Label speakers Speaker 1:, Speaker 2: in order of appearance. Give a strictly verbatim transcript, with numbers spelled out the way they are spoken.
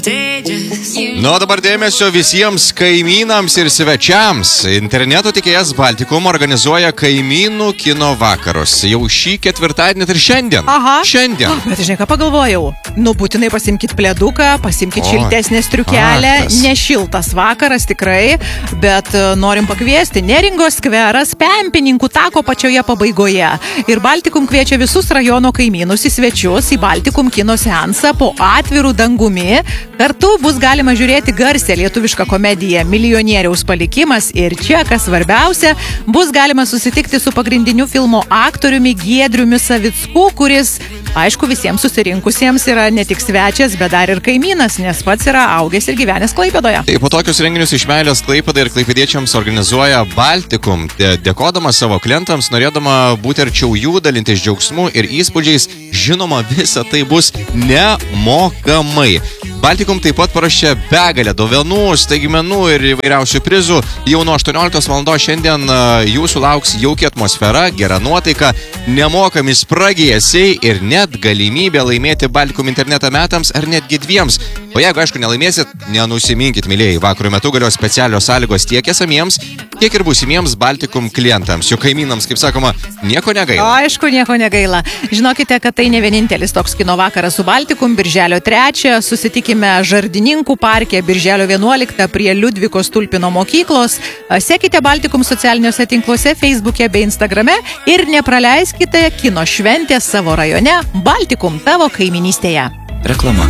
Speaker 1: Nu, dabar dėmesio visiems kaimynams ir svečiams. Interneto tikėjas Baltikum organizuoja kaimynų kino vakarus. Jau šį ketvirtadienį ir šiandien.
Speaker 2: Aha.
Speaker 1: Šiandien.
Speaker 2: Oh, bet žinai, ką pagalvojau? Nu, būtinai pasimkit pleduką, pasimkit
Speaker 1: O,
Speaker 2: šiltesnę striukelę.
Speaker 1: faktas.
Speaker 2: Nešiltas vakaras tikrai, bet uh, norim pakviesti Neringos skveras Pempininkų tako pačioje pabaigoje. Ir Baltikum kviečia visus rajono kaimynus į svečius į Baltikum kino seansą po atvirų dangumi. Kartu bus galima žiūrėti garsę lietuvišką komediją Milijonieriaus palikimas ir čia, kas svarbiausia, bus galima susitikti su pagrindiniu filmo aktoriumi Giedriumi Savicku, kuris, aišku, visiems susirinkusiems yra ne tik svečias, bet dar ir kaimynas, nes pats yra augęs ir gyvenęs Klaipėdoje.
Speaker 1: Tai po tokius renginius iš meilės Klaipėdai ir klaipėdiečiams organizuoja Baltikum, dėkodama savo klientams, norėdama būti arčiau jų, dalintis džiaugsmu ir įspūdžiais. Žinoma, visa tai bus nemokamai. Baltikum taip pat parašė begalę dovanų, staigmenų ir įvairiausių prizų. Jau nuo aštuonioliktos valandos šiandien jūsų lauks jauki atmosfera, gera nuotaika, nemokami spragėsiai ir net galimybė laimėti Baltikum internetą metams ar netgi dviems. O jeigu, aišku, nelaimėsit, nenusiminkit, mylėjai. Vakarų metu galios specialios sąlygos tiek esamiems, tiek ir būsimiems Baltikum klientams. Jų kaimynams, kaip sakoma, nieko negaila.
Speaker 2: Aišku, nieko negaila. Žinokite, kad tai ne vienintelis toks kino vakaras su Baltikum. Birželio trečią susitikime Žardininkų parke, birželio vienuoliktą prie Liudvikos Tulpino mokyklos. Sekite Baltikum socialiniuose tinkluose, Facebook'e bei Instagrame ir nepraleiskite kino šventės savo rajone. Baltikum tavo kaiminystėje.
Speaker 3: Reklama.